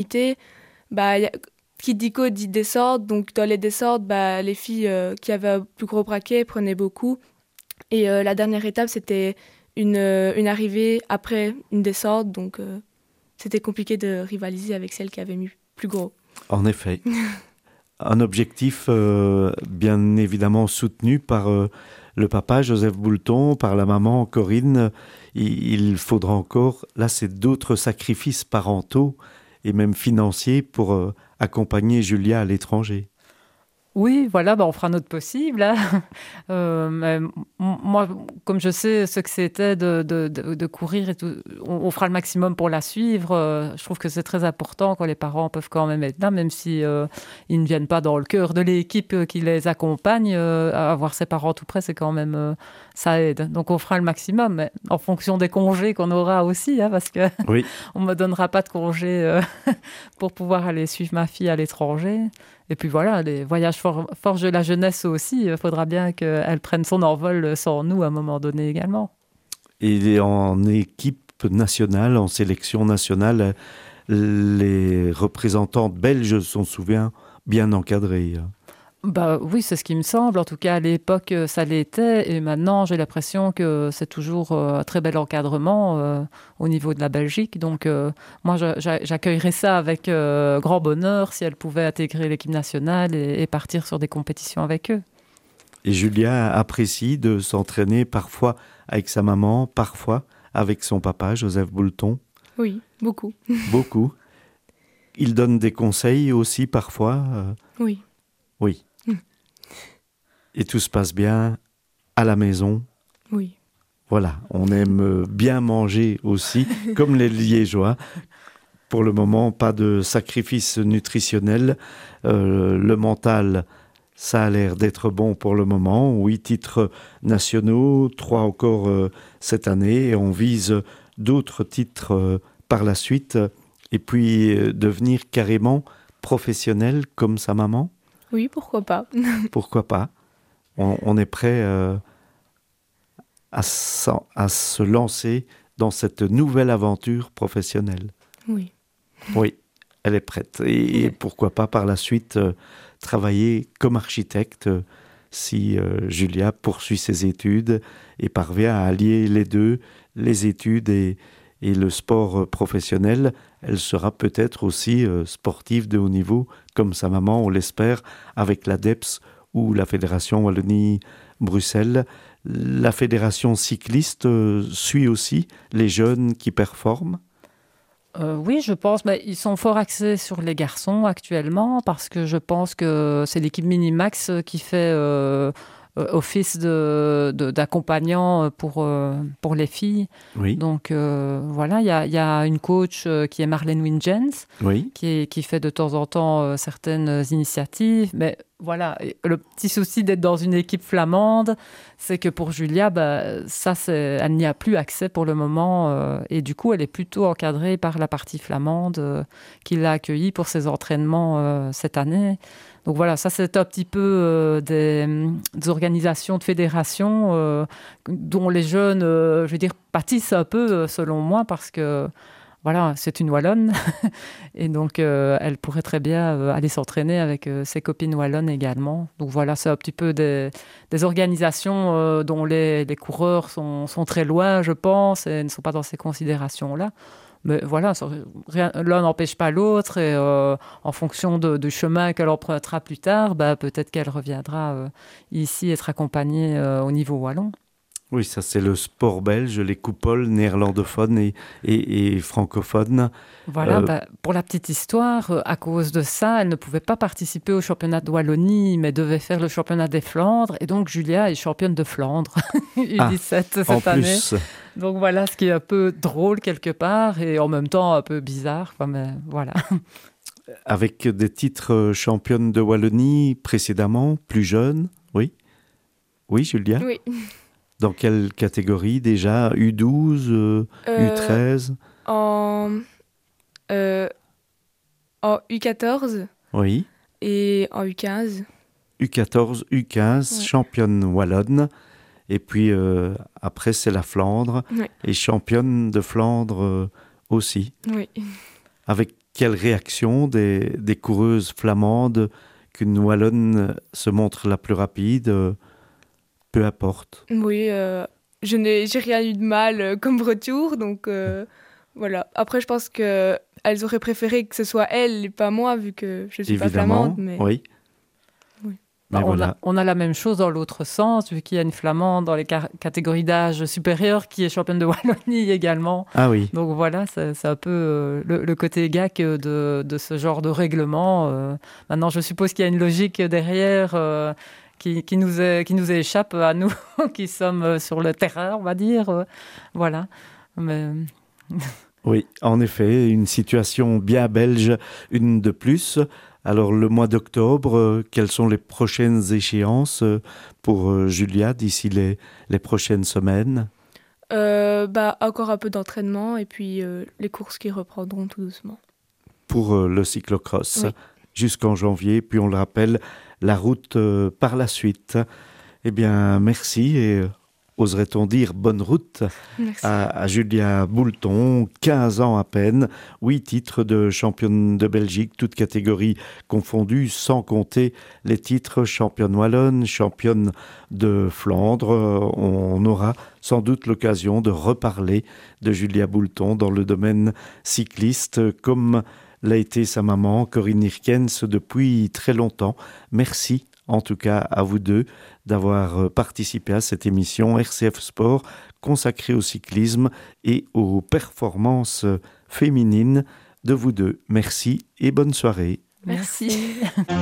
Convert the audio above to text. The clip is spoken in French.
bah, qui dit côte dit descente. Donc dans les descentes, bah, les filles qui avaient un plus gros braquet prenaient beaucoup. Et la dernière étape, c'était une arrivée après une descente. Donc c'était compliqué de rivaliser avec celle qui avait mis plus gros. En effet. Un objectif bien évidemment soutenu par le papa Joseph Boulton, par la maman Corinne. Il faudra encore, là c'est d'autres sacrifices parentaux et même financiers pour accompagner Julia à l'étranger. Oui, voilà, on fera notre possible. Hein. Mais moi, comme je sais ce que c'était de courir et tout, on fera le maximum pour la suivre. Je trouve que c'est très important quand les parents peuvent quand même être là, même si ils ne viennent pas dans le cœur de l'équipe qui les accompagne. Avoir ses parents tout près, c'est quand même ça aide. Donc on fera le maximum, mais en fonction des congés qu'on aura aussi, hein, parce que oui. on me donnera pas de congés pour pouvoir aller suivre ma fille à l'étranger. Et puis voilà, les voyages forgent de la jeunesse aussi. Il faudra bien qu'elle prenne son envol sans nous à un moment donné également. Et en équipe nationale, en sélection nationale, les représentantes belges sont souvent bien encadrées. Bah oui, c'est ce qui me semble. En tout cas, à l'époque, ça l'était. Et maintenant, j'ai l'impression que c'est toujours un très bel encadrement au niveau de la Belgique. Donc, moi, j'accueillerais ça avec grand bonheur si elle pouvait intégrer l'équipe nationale et partir sur des compétitions avec eux. Et Julia apprécie de s'entraîner parfois avec sa maman, parfois avec son papa, Joseph Boulton. Oui, beaucoup. Beaucoup. Il donne des conseils aussi parfois. Oui. Oui. Et tout se passe bien à la maison. Oui. Voilà, on aime bien manger aussi, comme les Liégeois. Pour le moment, pas de sacrifice nutritionnel. Le mental, ça a l'air d'être bon pour le moment. 8 titres nationaux, 3 encore cette année. Et on vise d'autres titres par la suite. Et puis devenir carrément professionnel comme sa maman. Oui, pourquoi pas. Pourquoi pas. On est prêt à se lancer dans cette nouvelle aventure professionnelle. Oui. Oui, elle est prête. Et pourquoi pas par la suite travailler comme architecte si Julia poursuit ses études et parvient à allier les deux, les études et le sport professionnel. Elle sera peut-être aussi sportive de haut niveau, comme sa maman, on l'espère, avec l'ADEPS ou la Fédération Wallonie-Bruxelles. La fédération cycliste suit aussi les jeunes qui performent. Oui, je pense. Mais ils sont fort axés sur les garçons actuellement parce que je pense que c'est l'équipe Minimax qui fait office d'accompagnant pour les filles. Oui. Donc voilà, il y a une coach qui est Marlène Wingens, oui. qui fait de temps en temps certaines initiatives. Mais voilà, le petit souci d'être dans une équipe flamande, c'est que pour Julia, elle n'y a plus accès pour le moment. Et du coup, elle est plutôt encadrée par la partie flamande qui l'a accueillie pour ses entraînements cette année. Donc voilà, ça c'est un petit peu des organisations de fédérations dont les jeunes, je veux dire, pâtissent un peu selon moi parce que voilà, c'est une Wallonne et donc elle pourrait très bien aller s'entraîner avec ses copines wallonnes également. Donc voilà, c'est un petit peu des organisations dont les coureurs sont très loin, je pense, et ne sont pas dans ces considérations-là. Mais voilà, l'un n'empêche pas l'autre et en fonction du chemin qu'elle empruntera plus tard, peut-être qu'elle reviendra ici être accompagnée au niveau wallon. Oui, ça c'est le sport belge, les coupoles néerlandophones et francophones. Voilà, pour la petite histoire, à cause de ça, elle ne pouvait pas participer au championnat de Wallonie, mais devait faire le championnat des Flandres. Et donc Julia est championne de Flandre, U17 cette année. Donc voilà, ce qui est un peu drôle quelque part et en même temps un peu bizarre. Mais voilà. Avec des titres championne de Wallonie précédemment, plus jeune, oui. Oui, Julia ? Oui. Dans quelle catégorie déjà ? U12, U13 ? En U14. Oui. Et en U15. U14, U15, ouais. Championne wallonne. Et puis après, c'est la Flandre. Oui. Et championne de Flandre aussi. Oui. Avec quelle réaction des coureuses flamandes qu'une Wallonne se montre la plus rapide, peu importe. Oui, j'ai rien eu de mal comme retour, donc voilà. Après, je pense qu'elles auraient préféré que ce soit elles et pas moi, vu que je suis pas flamande. Mais... oui. Mais on a la même chose dans l'autre sens, vu qu'il y a une flamande dans les catégories d'âge supérieures qui est championne de Wallonie également. Ah oui. Donc voilà, c'est un peu le côté GAC de ce genre de règlement. Maintenant, je suppose qu'il y a une logique derrière qui nous échappe à nous, qui sommes sur le terrain, on va dire. Voilà. Mais... Oui, en effet, une situation bien belge, une de plus. Alors, le mois d'octobre, quelles sont les prochaines échéances pour Julia d'ici les prochaines semaines? Encore un peu d'entraînement et puis les courses qui reprendront tout doucement. Pour le cyclocross, oui. Jusqu'en janvier, puis on le rappelle, la route par la suite. Eh bien, merci et oserait-on dire bonne route à Julia Boulton, 15 ans à peine, 8 titres de championne de Belgique, toutes catégories confondues, sans compter les titres championne wallonne, championne de Flandre. On aura sans doute l'occasion de reparler de Julia Boulton dans le domaine cycliste, comme l'a été sa maman, Corinne Irkens, depuis très longtemps. Merci en tout cas à vous deux d'avoir participé à cette émission RCF Sport consacrée au cyclisme et aux performances féminines de vous deux. Merci et bonne soirée. Merci.